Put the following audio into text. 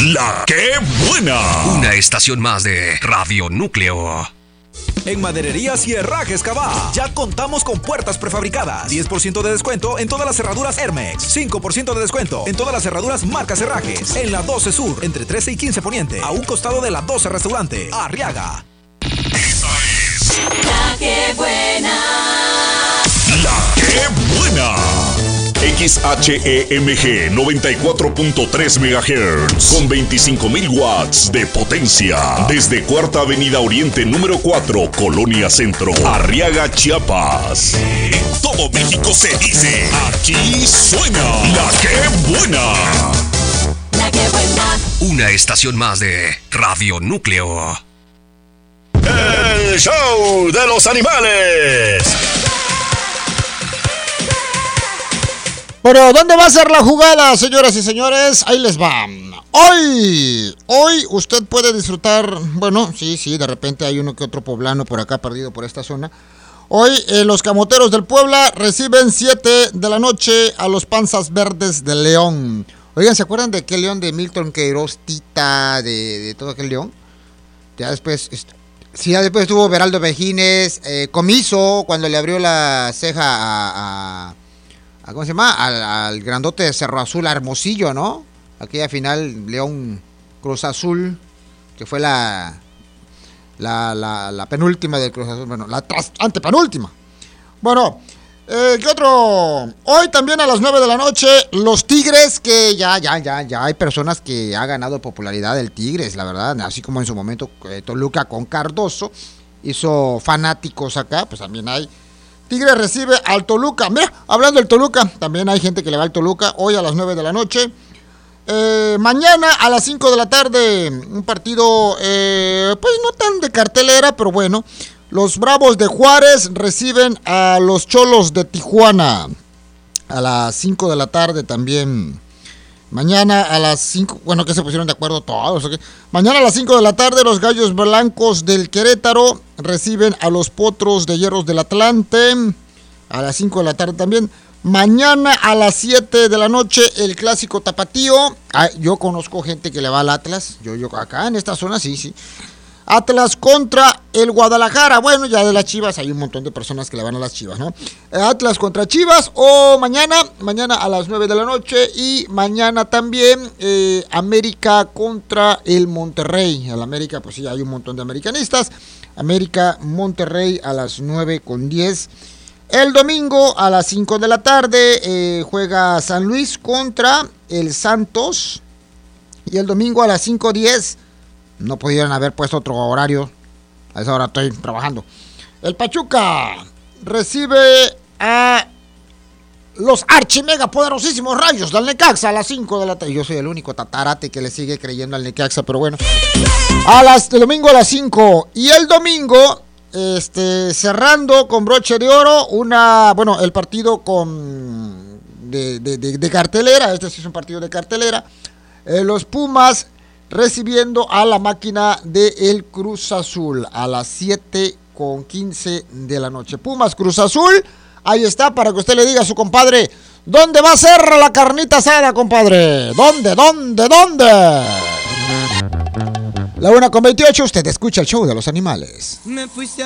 La que buena. Una estación más de Radio Núcleo. En Madererías y Herrajes Cabá, ya contamos con puertas prefabricadas. 10% de descuento en todas las cerraduras Hermex. 5% de descuento en todas las cerraduras marcas Herrajes. En la 12 Sur, entre 13 y 15 Poniente, a un costado de la 12 Restaurante, Arriaga. Esa es La que buena. La que buena. XHEMG 94.3 MHz con 25.000 watts de potencia. Desde Cuarta Avenida Oriente número 4, Colonia Centro, Arriaga, Chiapas. En todo México se dice, aquí suena La que buena. La que buena. Una estación más de Radio Núcleo. El show de los animales. Pero, ¿dónde va a ser la jugada, señoras y señores? Ahí les va. Hoy usted puede disfrutar, bueno, sí, de repente hay uno que otro poblano por acá perdido por esta zona. Hoy los Camoteros del Puebla reciben 7 de la noche a los Panzas Verdes de León. Oigan, ¿se acuerdan de aquel León de Milton Queiroz, Tita, de todo aquel León? Ya después estuvo Beraldo Vejines, Comiso, cuando le abrió la ceja a ¿cómo se llama? Al grandote de Cerro Azul, a Hermosillo, ¿no? Aquella final León Cruz Azul, que fue la penúltima del Cruz Azul, bueno, la antepenúltima. Bueno, ¿qué otro? Hoy también a las 9 de la noche, los Tigres, que ya hay personas que ha ganado popularidad el Tigres, la verdad, así como en su momento Toluca con Cardoso hizo fanáticos acá, pues también hay. Tigres recibe al Toluca. Mira, hablando del Toluca, también hay gente que le va al Toluca hoy a las 9 de la noche. Mañana a las 5 de la tarde, un partido, pues no tan de cartelera, pero bueno. Los Bravos de Juárez reciben a los Cholos de Tijuana a las 5 de la tarde también. Mañana a las 5, bueno, que se pusieron de acuerdo todos. ¿Okay? Mañana a las 5 de la tarde, los Gallos Blancos del Querétaro reciben a los Potros de Hierros del Atlante. A las 5 de la tarde también. Mañana a las 7 de la noche, el clásico tapatío. Yo conozco gente que le va al Atlas. Yo acá en esta zona, sí. Atlas contra el Guadalajara. Bueno, ya de las Chivas hay un montón de personas que le van a las Chivas, ¿no? Atlas contra Chivas o mañana a las 9 de la noche y mañana también América contra el Monterrey. Al América, pues sí, hay un montón de americanistas. América, Monterrey a las 9:10. El domingo a las 5 de la tarde juega San Luis contra el Santos. Y el domingo a las 5:10. No pudieron haber puesto otro horario. A esa hora estoy trabajando. El Pachuca recibe a los archimega poderosísimos Rayos del Necaxa a las 5 de la tarde. Yo soy el único tatarate que le sigue creyendo al Necaxa, pero bueno. El domingo a las 5. Y el domingo, cerrando con broche de oro, el partido de cartelera. Este sí es un partido de cartelera. Los Pumas recibiendo a la máquina de el Cruz Azul a las 7:15 de la noche. Pumas Cruz Azul, ahí está para que usted le diga a su compadre, ¿dónde va a ser la carnita asada, compadre? ¿Dónde? La 1:28, usted escucha el show de los animales. Me fuiste